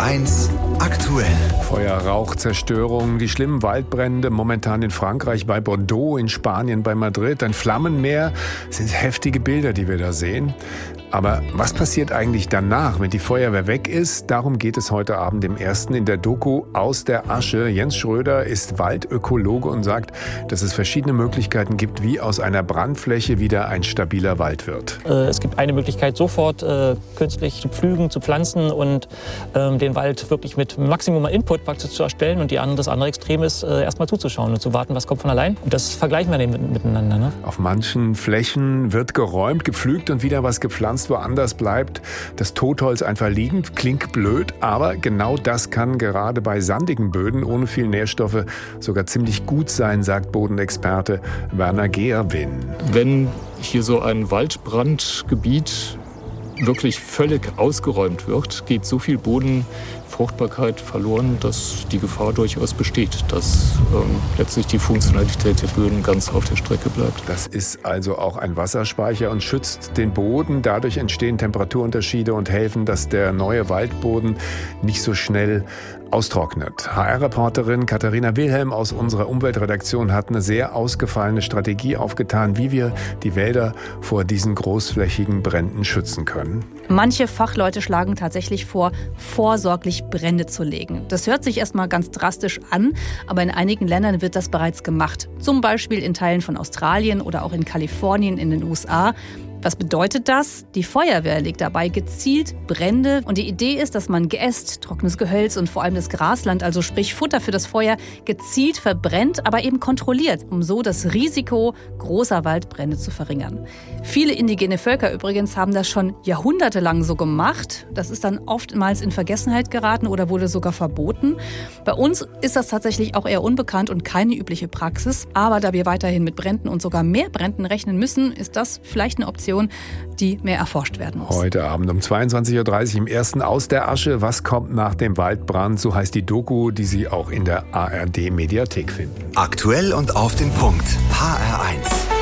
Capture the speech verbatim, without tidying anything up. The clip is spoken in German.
eins aktuell. Feuer, Rauch, Zerstörung, die schlimmen Waldbrände momentan in Frankreich bei Bordeaux, in Spanien bei Madrid, ein Flammenmeer, sind heftige Bilder, die wir da sehen. Aber was passiert eigentlich danach, wenn die Feuerwehr weg ist? Darum geht es heute Abend im Ersten in der Doku Aus der Asche. Jens Schröder ist Waldökologe und sagt, dass es verschiedene Möglichkeiten gibt, wie aus einer Brandfläche wieder ein stabiler Wald wird. Es gibt eine Möglichkeit, sofort äh, künstlich zu pflügen, zu pflanzen und ähm, den Wald wirklich mit Maximum Input praktisch zu erstellen. Und die andere, das andere Extrem ist, äh, erst mal zuzuschauen und zu warten, was kommt von allein. Und das vergleichen wir dann miteinander. Ne? Auf manchen Flächen wird geräumt, gepflügt und wieder was gepflanzt. Woanders bleibt das Totholz einfach liegen. Klingt blöd, aber genau das kann gerade bei sandigen Böden ohne viel Nährstoffe sogar ziemlich gut sein, sagt Bodenexperte Werner Geerwin. Wenn hier so ein Waldbrandgebiet wirklich völlig ausgeräumt wird, geht so viel Bodenfruchtbarkeit verloren, dass die Gefahr durchaus besteht, dass ähm, letztlich die Funktionalität der Böden ganz auf der Strecke bleibt. Das ist also auch ein Wasserspeicher und schützt den Boden. Dadurch entstehen Temperaturunterschiede und helfen, dass der neue Waldboden nicht so schnell austrocknet. H R-Reporterin Katharina Wilhelm aus unserer Umweltredaktion hat eine sehr ausgefallene Strategie aufgetan, wie wir die Wälder vor diesen großflächigen Bränden schützen können. Manche Fachleute schlagen tatsächlich vor, vorsorglich Brände zu legen. Das hört sich erstmal ganz drastisch an, aber in einigen Ländern wird das bereits gemacht. Zum Beispiel in Teilen von Australien oder auch in Kalifornien in den U S A. Was bedeutet das? Die Feuerwehr legt dabei gezielt Brände. Und die Idee ist, dass man Geäst, trockenes Gehölz und vor allem das Grasland, also sprich Futter für das Feuer, gezielt verbrennt, aber eben kontrolliert, um so das Risiko großer Waldbrände zu verringern. Viele indigene Völker übrigens haben das schon jahrhundertelang so gemacht. Das ist dann oftmals in Vergessenheit geraten oder wurde sogar verboten. Bei uns ist das tatsächlich auch eher unbekannt und keine übliche Praxis. Aber da wir weiterhin mit Bränden und sogar mehr Bränden rechnen müssen, ist das vielleicht eine Option, die mehr erforscht werden muss. Heute Abend um zweiundzwanzig Uhr dreißig im Ersten Aus der Asche. Was kommt nach dem Waldbrand? So heißt die Doku, die Sie auch in der A R D-Mediathek finden. Aktuell und auf den Punkt. H R eins.